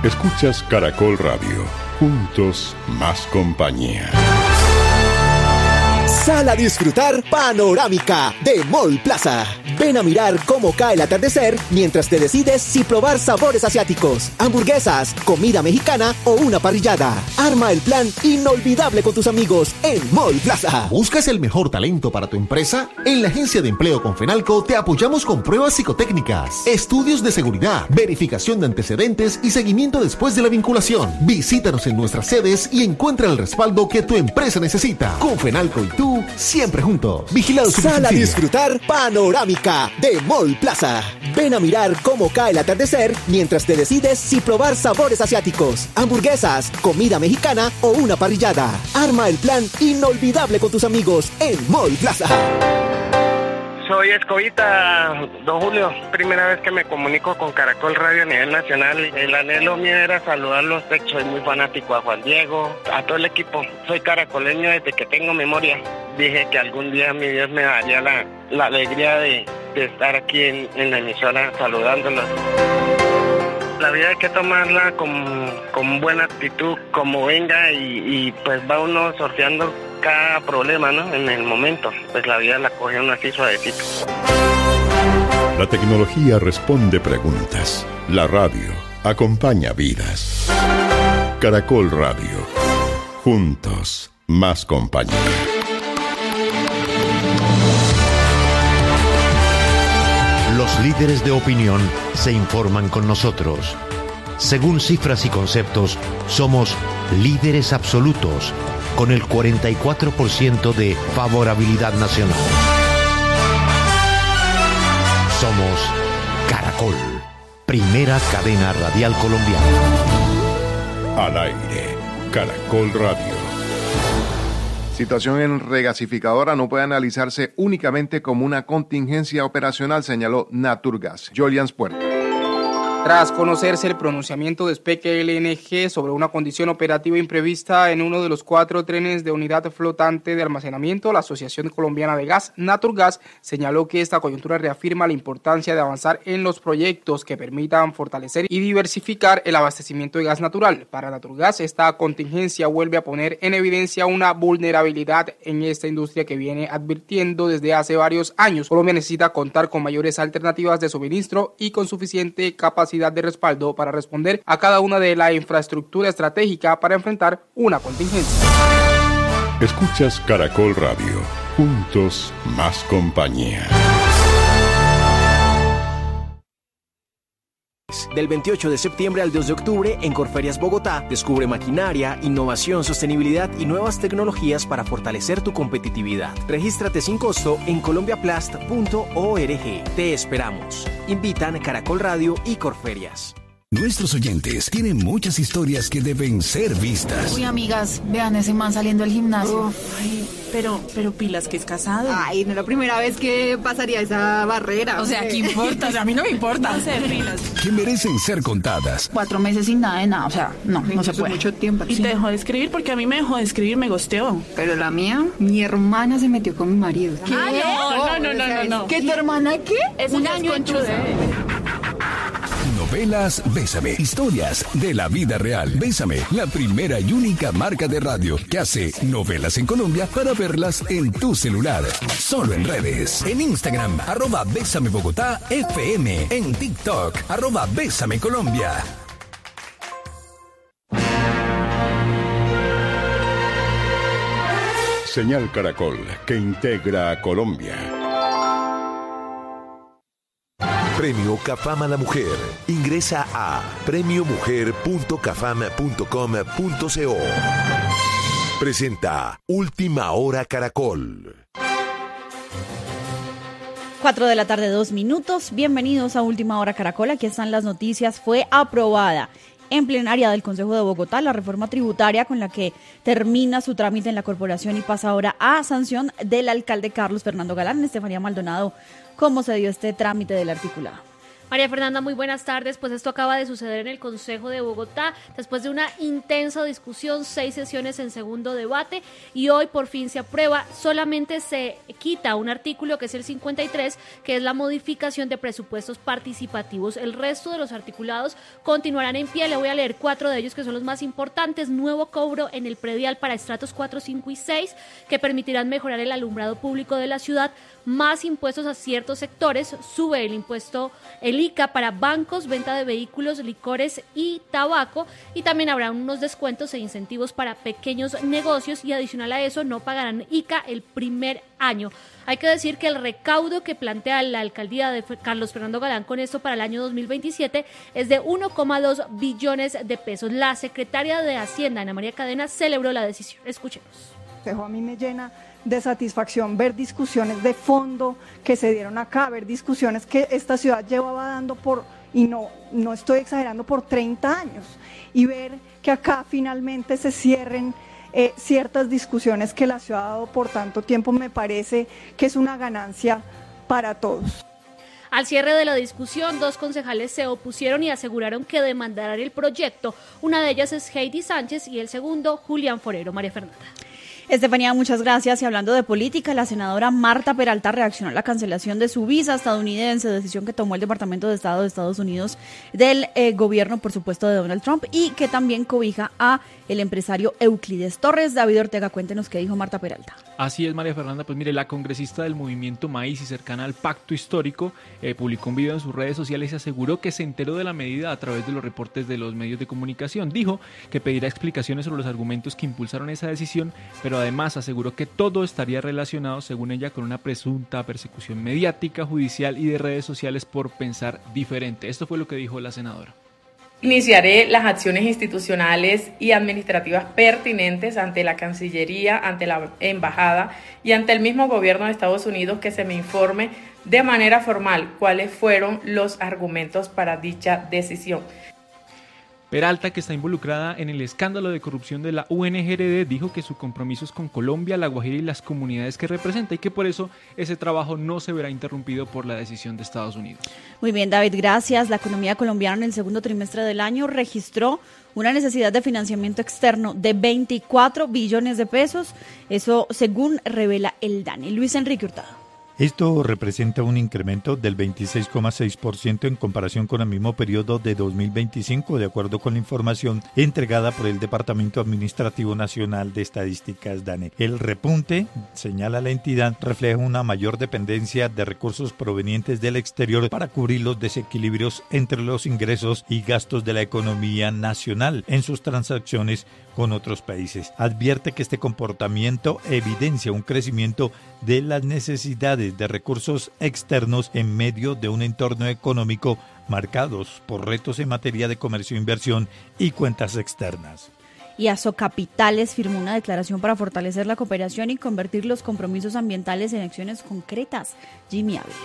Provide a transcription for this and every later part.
Escuchas Caracol Radio. Juntos, más compañía. Sal a disfrutar Panorámica de Mall Plaza. Ven a mirar cómo cae el atardecer mientras te decides si probar sabores asiáticos, hamburguesas, comida mexicana o una parrillada. Arma el plan inolvidable con tus amigos en Mall Plaza. ¿Buscas el mejor talento para tu empresa? En la Agencia de Empleo Confenalco te apoyamos con pruebas psicotécnicas, estudios de seguridad, verificación de antecedentes y seguimiento después de la vinculación. Visítanos en nuestras sedes y encuentra el respaldo que tu empresa necesita. Confenalco y tú siempre juntos. Vigilado Supersubsidio. Sal a disfrutar Panorámica de Mall Plaza. Ven a mirar cómo cae el atardecer mientras te decides si probar sabores asiáticos, hamburguesas, comida mexicana o una parrillada. Arma el plan inolvidable con tus amigos en Mall Plaza. Soy Escobita, don Julio. Primera vez que me comunico con Caracol Radio a nivel nacional. El anhelo mío era saludarlos. Soy muy fanático a Juan Diego, a todo el equipo. Soy caracoleño desde que tengo memoria. Dije que algún día mi Dios me daría la alegría de estar aquí en la emisora saludándolos. La vida hay que tomarla con buena actitud, como venga, y pues va uno sorteando cada problema, ¿no? En el momento, pues la vida la coge uno así suavecito. La tecnología responde preguntas. La radio acompaña vidas. Caracol Radio. Juntos, más compañía. Los líderes de opinión se informan con nosotros. Según cifras y conceptos, somos líderes absolutos, con el 44% de favorabilidad nacional. Somos Caracol, primera cadena radial colombiana. Al aire, Caracol Radio. Situación en regasificadora no puede analizarse únicamente como una contingencia operacional, señaló Naturgas. Jolians Puerto. Tras conocerse el pronunciamiento de SPEC LNG sobre una condición operativa imprevista en uno de los 4 trenes de unidad flotante de almacenamiento, la Asociación Colombiana de Gas, Naturgas, señaló que esta coyuntura reafirma la importancia de avanzar en los proyectos que permitan fortalecer y diversificar el abastecimiento de gas natural. Para Naturgas, esta contingencia vuelve a poner en evidencia una vulnerabilidad en esta industria que viene advirtiendo desde hace varios años. Colombia necesita contar con mayores alternativas de suministro y con suficiente capacidad de respaldo para responder a cada una de la infraestructura estratégica para enfrentar una contingencia. Escuchas Caracol Radio. Juntos, más compañía. Del 28 de septiembre al 2 de octubre en Corferias Bogotá, descubre maquinaria, innovación, sostenibilidad y nuevas tecnologías para fortalecer tu competitividad. Regístrate sin costo en colombiaplast.org. Te esperamos. Invitan Caracol Radio y Corferias. Nuestros oyentes tienen muchas historias que deben ser vistas. Uy, amigas, vean ese man saliendo del gimnasio. Uf, ay, pero pilas que es casado. Ay, no es la primera vez que pasaría esa barrera. O sea, ¿qué importa? O sea, a mí no me importa hacer pilas. Que merecen ser contadas. 4 meses sin nada de nada, o sea, no se puede. Mucho tiempo. Y te dejó de escribir porque a mí me dejó de escribir, me gosteó. Pero la mía, mi hermana se metió con mi marido. ¿Qué? No. ¿Qué, tu hermana qué? Es un año en Novelas Bésame. Historias de la vida real. Bésame, la primera y única marca de radio que hace novelas en Colombia para verlas en tu celular. Solo en redes. En Instagram, @Bésame Bogotá FM. En TikTok, @Bésame Colombia. Señal Caracol, que integra a Colombia. Premio CAFAM a la Mujer. Ingresa a premiomujer.cafam.com.co. Presenta Última Hora Caracol. 4 de la tarde, 2 minutos. Bienvenidos a Última Hora Caracol. Aquí están las noticias. Fue aprobada en plenaria del Consejo de Bogotá la reforma tributaria con la que termina su trámite en la corporación y pasa ahora a sanción del alcalde Carlos Fernando Galán. Estefanía Maldonado, ¿cómo se dio este trámite del articulado? María Fernanda, muy buenas tardes. Pues esto acaba de suceder en el Consejo de Bogotá, después de una intensa discusión, 6 sesiones en segundo debate, y hoy por fin se aprueba. Solamente se quita un artículo, que es el 53, que es la modificación de presupuestos participativos. El resto de los articulados continuarán en pie. Le voy a leer 4 de ellos, que son los más importantes. Nuevo cobro en el predial para estratos 4, 5 y 6, que permitirán mejorar el alumbrado público de la ciudad. Más impuestos a ciertos sectores. Sube el impuesto, el ICA, para bancos, venta de vehículos, licores y tabaco, y también habrá unos descuentos e incentivos para pequeños negocios, y adicional a eso no pagarán ICA el primer año. Hay que decir que el recaudo que plantea la alcaldía de Carlos Fernando Galán con esto para el año 2027 es de 1,2 billones de pesos. La secretaria de Hacienda, Ana María Cadena, celebró la decisión. Escuchemos. A mí me llena de satisfacción ver discusiones de fondo que se dieron acá, ver discusiones que esta ciudad llevaba dando y no estoy exagerando, por 30 años, y ver que acá finalmente se cierren ciertas discusiones que la ciudad ha dado por tanto tiempo, me parece que es una ganancia para todos. Al cierre de la discusión, 2 concejales se opusieron y aseguraron que demandarán el proyecto. Una de ellas es Heidi Sánchez y el segundo, Julián Forero. María Fernanda. Estefanía, muchas gracias. Y hablando de política, la senadora Marta Peralta reaccionó a la cancelación de su visa estadounidense, decisión que tomó el Departamento de Estado de Estados Unidos del gobierno, por supuesto, de Donald Trump, y que también cobija a el empresario Euclides Torres. David Ortega, cuéntenos qué dijo Marta Peralta. Así es, María Fernanda. Pues mire, la congresista del movimiento Maíz y cercana al Pacto Histórico publicó un video en sus redes sociales y aseguró que se enteró de la medida a través de los reportes de los medios de comunicación. Dijo que pedirá explicaciones sobre los argumentos que impulsaron esa decisión, pero además aseguró que todo estaría relacionado, según ella, con una presunta persecución mediática, judicial y de redes sociales por pensar diferente. Esto fue lo que dijo la senadora. Iniciaré las acciones institucionales y administrativas pertinentes ante la Cancillería, ante la Embajada y ante el mismo gobierno de Estados Unidos, que se me informe de manera formal cuáles fueron los argumentos para dicha decisión. Peralta, que está involucrada en el escándalo de corrupción de la UNGRD, dijo que su compromiso es con Colombia, La Guajira y las comunidades que representa, y que por eso ese trabajo no se verá interrumpido por la decisión de Estados Unidos. Muy bien, David, gracias. La economía colombiana en el segundo trimestre del año registró una necesidad de financiamiento externo de 24 billones de pesos, eso según revela el DANE. Luis Enrique Hurtado. Esto representa un incremento del 26,6% en comparación con el mismo periodo de 2025, de acuerdo con la información entregada por el Departamento Administrativo Nacional de Estadísticas DANE. El repunte, señala la entidad, refleja una mayor dependencia de recursos provenientes del exterior para cubrir los desequilibrios entre los ingresos y gastos de la economía nacional en sus transacciones con otros países. Advierte que este comportamiento evidencia un crecimiento de las necesidades de recursos externos en medio de un entorno económico marcados por retos en materia de comercio e inversión y cuentas externas. Y Azocapitales firmó una declaración para fortalecer la cooperación y convertir los compromisos ambientales en acciones concretas. Jimmy Ávila.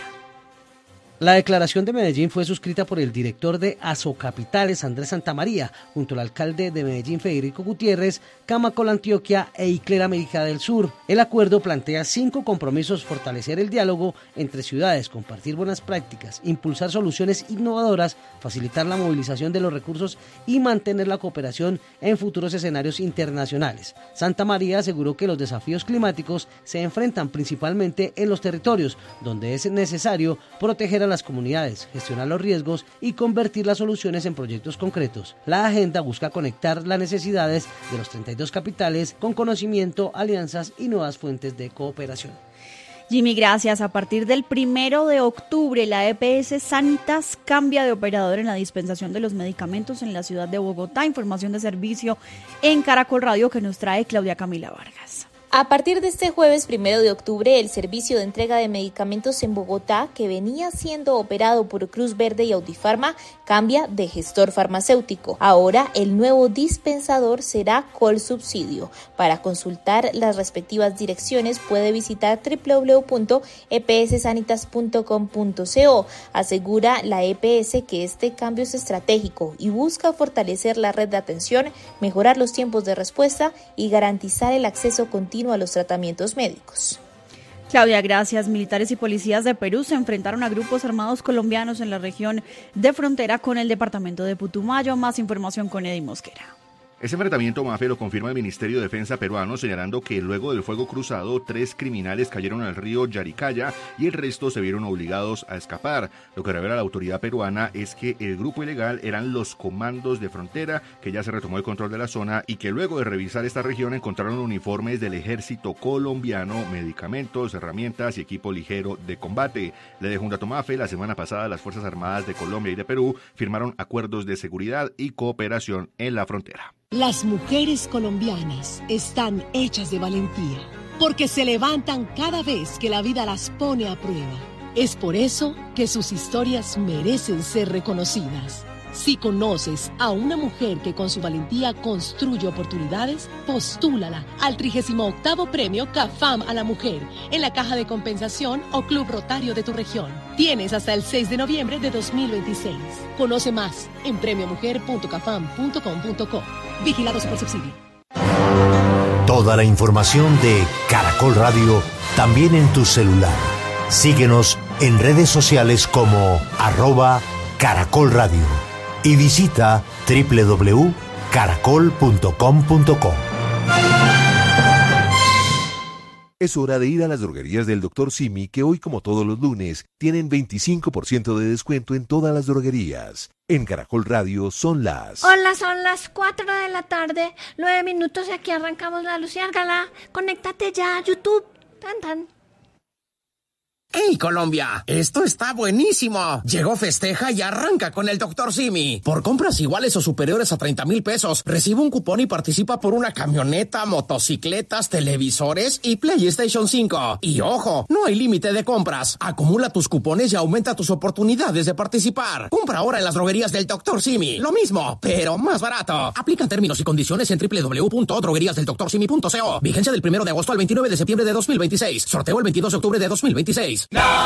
La declaración de Medellín fue suscrita por el director de Azocapitales, Andrés Santamaría, junto al alcalde de Medellín, Federico Gutiérrez, Camacol Antioquia e Icler América del Sur. El acuerdo plantea 5 compromisos: fortalecer el diálogo entre ciudades, compartir buenas prácticas, impulsar soluciones innovadoras, facilitar la movilización de los recursos y mantener la cooperación en futuros escenarios internacionales. Santamaría aseguró que los desafíos climáticos se enfrentan principalmente en los territorios, donde es necesario proteger a las comunidades, gestionar los riesgos y convertir las soluciones en proyectos concretos. La agenda busca conectar las necesidades de los 32 capitales con conocimiento, alianzas y nuevas fuentes de cooperación. Jimmy, gracias. A partir del 1 de octubre, la EPS Sanitas cambia de operador en la dispensación de los medicamentos en la ciudad de Bogotá. Información de servicio en Caracol Radio que nos trae Claudia Camila Vargas. A partir de este jueves 1 de octubre, el servicio de entrega de medicamentos en Bogotá, que venía siendo operado por Cruz Verde y Audifarma, cambia de gestor farmacéutico. Ahora, el nuevo dispensador será Colsubsidio. Para consultar las respectivas direcciones, puede visitar www.epssanitas.com.co. Asegura la EPS que este cambio es estratégico y busca fortalecer la red de atención, mejorar los tiempos de respuesta y garantizar el acceso continuo a los tratamientos médicos. Claudia, gracias. Militares y policías de Perú se enfrentaron a grupos armados colombianos en la región de frontera con el departamento de Putumayo. Más información con Eddie Mosquera. Ese enfrentamiento, Mafe, lo confirma el Ministerio de Defensa peruano, señalando que luego del fuego cruzado, 3 criminales cayeron al río Yaricaya y el resto se vieron obligados a escapar. Lo que revela la autoridad peruana es que el grupo ilegal eran los comandos de frontera, que ya se retomó el control de la zona y que luego de revisar esta región encontraron uniformes del ejército colombiano, medicamentos, herramientas y equipo ligero de combate. Le dejo un dato, Mafe. La semana pasada las Fuerzas Armadas de Colombia y de Perú firmaron acuerdos de seguridad y cooperación en la frontera. Las mujeres colombianas están hechas de valentía, porque se levantan cada vez que la vida las pone a prueba. Es por eso que sus historias merecen ser reconocidas. Si conoces a una mujer que con su valentía construye oportunidades, postúlala al 38º Premio CAFAM a la Mujer en la Caja de Compensación o Club Rotario de tu región. Tienes hasta el 6 de noviembre de 2026. Conoce más en premiomujer.cafam.com.co. Vigilado Supersubsidio. Toda la información de Caracol Radio también en tu celular. Síguenos en redes sociales como @Caracol Radio. Y visita www.caracol.com.co. Es hora de ir a las droguerías del Dr. Simi, que hoy, como todos los lunes, tienen 25% de descuento en todas las droguerías. En Caracol Radio son las... Hola, son las 4 de la tarde, 9 minutos y aquí arrancamos la Luciérgala. Conéctate ya a YouTube. Tan, tan. ¡Hey, Colombia! ¡Esto está buenísimo! Llegó Festeja y arranca con el Dr. Simi. Por compras iguales o superiores a 30,000 pesos, recibe un cupón y participa por una camioneta, motocicletas, televisores y PlayStation 5. Y ojo, no hay límite de compras. Acumula tus cupones y aumenta tus oportunidades de participar. Compra ahora en las droguerías del Dr. Simi. Lo mismo, pero más barato. Aplican términos y condiciones en www.drogueriasdeldoctorsimi.co. Vigencia del 1 de agosto al 29 de septiembre de 2026. Sorteo el 22 de octubre de 2026.